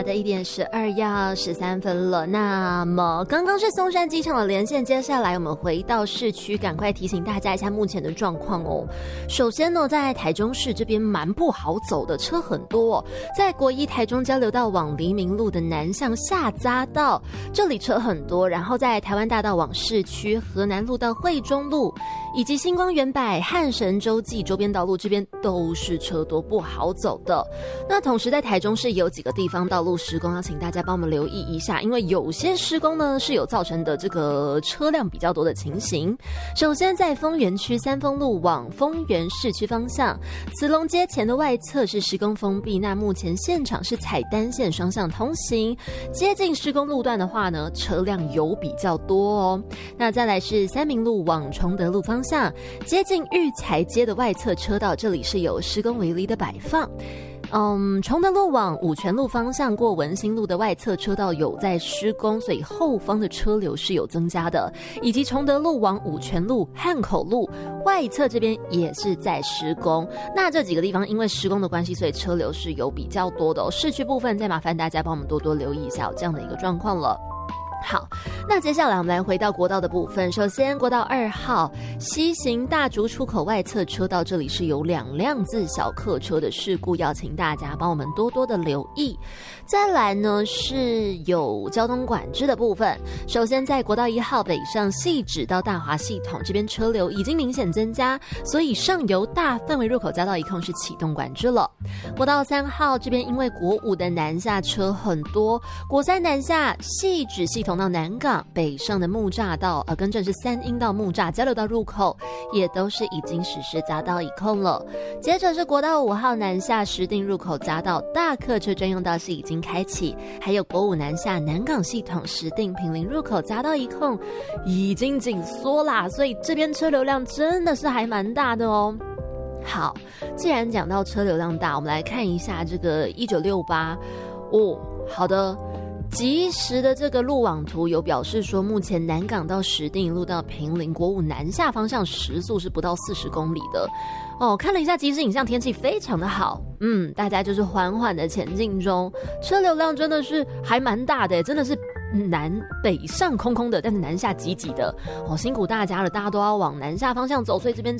好的，1点12要13分了。那么刚刚是松山机场的连线，接下来我们回到市区，赶快提醒大家一下目前的状况哦。首先呢，在台中市这边蛮不好走的，车很多哦。在国一台中交流道往黎明路的南向下匝道，这里车很多。然后在台湾大道往市区，河南路到惠中路，以及星光远百、汉神洲际周边道路这边都是车多不好走的。那同时在台中市有几个地方道路施工，要请大家帮我们留意一下，因为有些施工呢是有造成的这个车辆比较多的情形。首先在丰原区三丰路往丰原市区方向，慈龙街前的外侧是施工封闭，那目前现场是采单线双向通行，接近施工路段的话呢，车辆有比较多哦。那再来是三民路往崇德路方向，接近育才街的外侧车道，这里是有施工围篱的摆放。崇德路往五权路方向过文心路的外侧车道有在施工，所以后方的车流是有增加的，以及崇德路往五权路、汉口路外侧这边也是在施工。那这几个地方因为施工的关系，所以车流是有比较多的哦。市区部分再麻烦大家帮我们多多留意一下这样的一个状况了。好，那接下来我们来回到国道的部分。首先国道2号西行大竹出口外侧车道，这里是有2辆自小客车的事故，要请大家帮我们多多的留意。再来呢是有交通管制的部分。首先在国道1号北上汐止到大华系统这边车流已经明显增加，所以上游大范围入口匝道一控是启动管制了。国道3号这边因为国5的南下车很多，国3南下汐止系统到南港北上的木栅道更正是3英到木栅交流道入口也都是已经实施匝道一控了。接着是国道5号南下石碇入口匝道大客车专用道是已经开启，还有国5南下南港系统石碇坪林入口匝道一控已经紧缩啦，所以这边车流量真的是还蛮大的哦。好，既然讲到车流量大，我们来看一下这个1968哦。好的，即时的这个路网图有表示说，目前南港到石碇路到坪林国5南下方向时速是不到40公里的哦。看了一下即时影像，天气非常的好，大家就是缓缓的前进中，车流量真的是还蛮大的，真的是南北上空空的，但是南下挤挤的哦，辛苦大家了，大家都要往南下方向走，所以这边